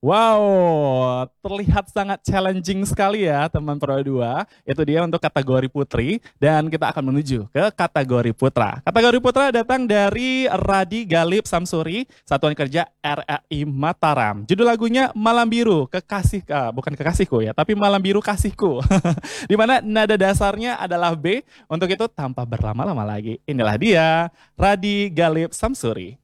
Wow, terlihat sangat challenging sekali ya teman Pro 2. Itu dia untuk kategori putri dan kita akan menuju ke kategori putra. Kategori putra datang dari Radi Galip Samsuri, Satuan Kerja RRI Mataram. Judul lagunya Malam Biru, bukan kekasihku ya, tapi Malam Biru Kasihku. Di mana nada dasarnya adalah B. Untuk itu tanpa berlama-lama lagi, inilah dia Radi Galip Samsuri.